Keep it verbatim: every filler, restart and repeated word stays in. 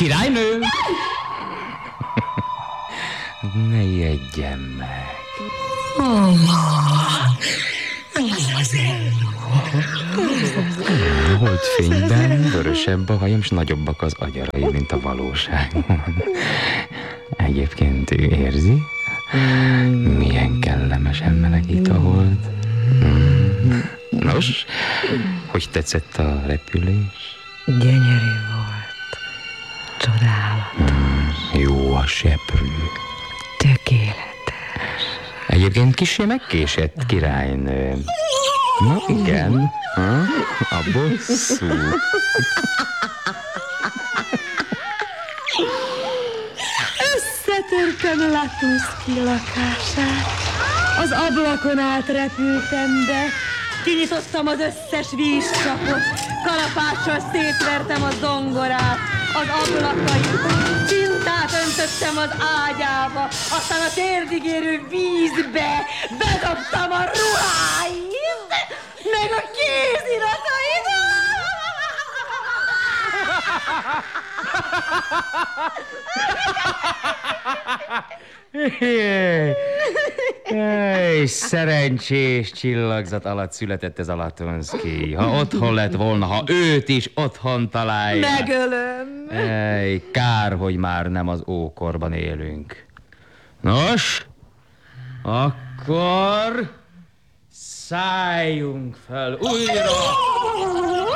Királynő! Ne ijedjen meg. A holdfényben vörösebb a hajam, s nagyobbak az agyarai, mint a valóságban. Egyébként ő érzi? Milyen kellemesen melegít a hold. Nos, hogy tetszett a repülés? Gyönyörű volt. Csodálatos. Jó a seprű. Tökéletes. Egyébként kissé megkésett, királynő. Na igen, ha? A bosszú. Összetörtem Latuszki lakását. Az ablakon át repültem be. Kinyitottam az összes vízcsapot. Kalapáccsal szétvertem a zongorát, az ablakait. Csintát öntöttem az ágyába. Aztán a térdig érő vízbe bedobtam a ruháit, meg a kéziratait. Ej, szerencsés csillagzat alatt született ez a Latonszky. Ha otthon lett volna, ha őt is otthon találja. Megölöm. Ej, kár, hogy már nem az ókorban élünk. Nos, akkor szálljunk fel újra.